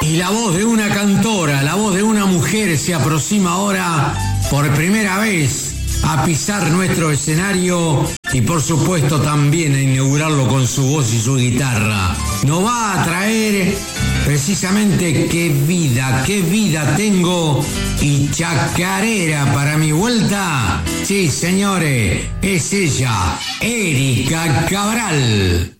Y la voz de una cantora, la voz de una mujer se aproxima ahora por primera vez a pisar nuestro escenario y por supuesto también a inaugurarlo con su voz y su guitarra. Nos va a traer precisamente qué vida tengo y chacarera para mi vuelta. Sí, señores, es ella, Erika Cabral.